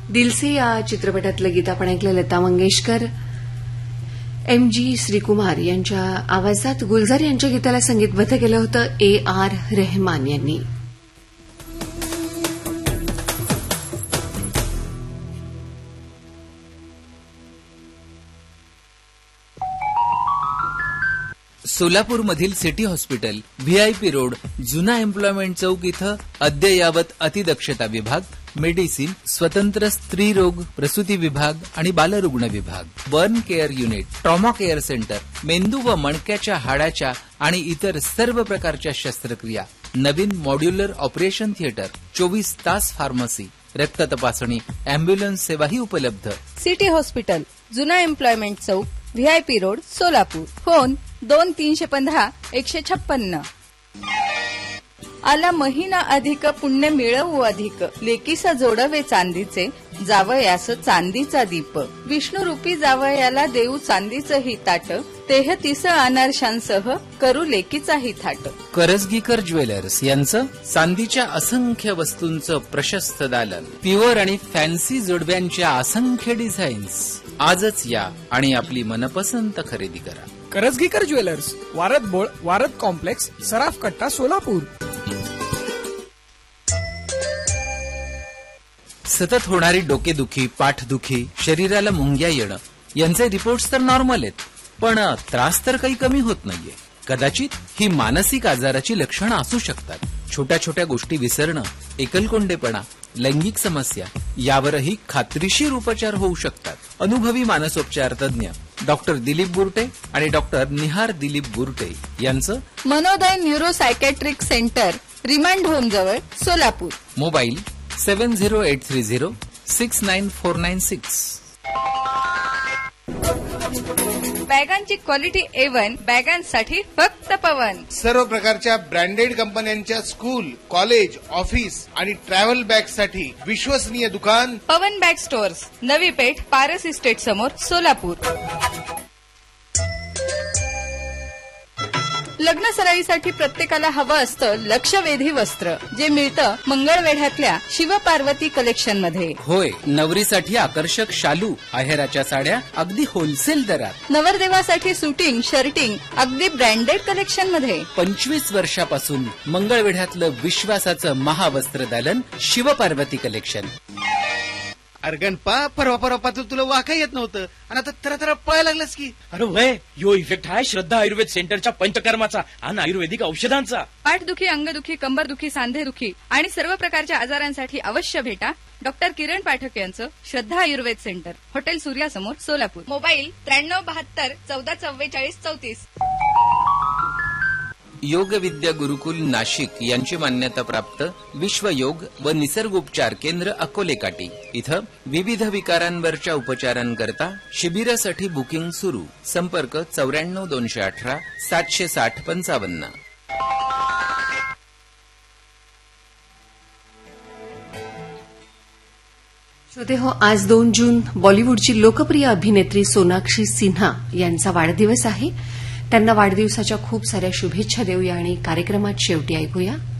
दिलसे या चित्रपटातलं गीत आपण ऐकलं. लता मंगेशकर, MG श्रीकुमार यांच्या आवाजात गुलजार यांच्या गीताला संगीतबद्ध केलं होतं AR रहमान यांनी. सोलापूरमधील सिटी हॉस्पिटल, VIP रोड, जुना एम्प्लॉयमेंट चौक इथं अद्ययावत अतिदक्षता विभाग, मेडिसिन, स्वतंत्र स्त्री रोग प्रसूती विभाग आणि बालरुग्ण विभाग, burn care unit, trauma care centre, मेंदू व मणक्याच्या हाडाच्या आणि इतर सर्व प्रकारच्या शस्त्रक्रिया, नवीन मॉड्युलर ऑपरेशन थिएटर, 24 तास फार्मसी, रक्त तपासणी, अँब्युलन्स सेवाही उपलब्ध. सिटी हॉस्पिटल, जुना एम्प्लॉयमेंट चौक, VIP रोड, सोलापूर. फोन 2315-156. आला महिना अधिक पुण्य मिळवू अधिक, लेकीसा जोडवे चांदीचे, जावयास चांदीचा दीप. विष्णुरूपी जावयाला देऊ चांदीचंही ताट, 33 अनारशांसह करू लेकीचाही थाट. करजगीकर ज्वेलर्स यांचं चांदीच्या असंख्य वस्तूंचं प्रशस्त दालन, प्युअर आणि फॅन्सी जोडव्यांच्या असंख्य डिझाईन्स. आजच या आणि आपली मनपसंत खरेदी करा. करजगीकर ज्वेलर्स, वारद बोळ, वारद कॉम्प्लेक्स, सराफ कट्टा, सोलापूर. सतत होणारी डोकेदुखी, पाठदुखी, शरीराला मुंग्या येणं यांचे रिपोर्ट्स तर नॉर्मल आहेत, पण त्रास तर काही कमी होत नाहीये. कदाचित ही मानसिक आजाराची लक्षणं असू शकतात. छोट्या छोट्या गोष्टी विसरणं, एकलकोंडेपणा, लैंगिक समस्या यावरही खात्रीशीर उपचार होऊ शकतात. अनुभवी मानसोपचार तज्ञ डॉक्टर दिलीप बुरटे आणि डॉक्टर निहार दिलीप बुरटे यांचं मनोदय न्यूरोसायकॅट्रिक सेंटर, रिमांड होम जवळ, सोलापूर. मोबाईल 7083069496. बॅगांची क्वालिटी A1, बॅगांसाठी फक्त पवन. सर्व प्रकारच्या ब्रँडेड कंपन्यांच्या स्कूल, कॉलेज, ऑफिस आणि ट्रॅव्हल बॅगसाठी विश्वसनीय दुकान पवन bag stores, Navi Peth, Paras estate समोर, सोलापूर. लग्न सराईसाठी प्रत्येकाला हवं असतं लक्षवेधी वस्त्र, जे मिळतं मंगळवेढ्यातल्या शिवपार्वती कलेक्शनमध्ये. होय, नवरीसाठी आकर्षक शालू, आहेराच्या साड्या अगदी होलसेल दरात. नवरदेवासाठी सुटिंग, शर्टिंग अगदी ब्रँडेड कलेक्शनमध्ये. 25 वर्षापासून मंगळवेढ्यातलं विश्वासाचं महावस्त्र दालन शिवपार्वती कलेक्शन. अरे गणपा, परवा तुला वाका येत नव्हतं आणि आता तर पळायला लागलास की. अरे वय, यो इफेक्ट आहे श्रद्धा आयुर्वेद सेंटरच्या पंचकर्माचा आणि आयुर्वेदिक औषधांचा. पाठदुखी, अंगदुखी, कंबरदुखी, सांधेदुखी आणि सर्व प्रकारच्या आजारांसाठी अवश्य भेटा डॉक्टर किरण पाठक यांचं श्रद्धा आयुर्वेद सेंटर, हॉटेल सूर्या समोर, सोलापूर. मोबाईल 9372144434. योग विद्या गुरुकुल नाशिक यांची मान्यता प्राप्त विश्वयोग व निसर्गोपचार केंद्र अकोले काटी इथं विविध विकारांवरच्या उपचारांकरता शिबिरासाठी बुकिंग सुरू. संपर्क 94 218 760 55. श्रोते हो, आज 2 जून बॉलिवूडची लोकप्रिय अभिनेत्री सोनाक्षी सिन्हा यांचा वाढदिवस आहे. त्यांना वाढदिवसाच्या खूप साऱ्या शुभेच्छा देऊया आणि कार्यक्रमात शेवटी ऐकूया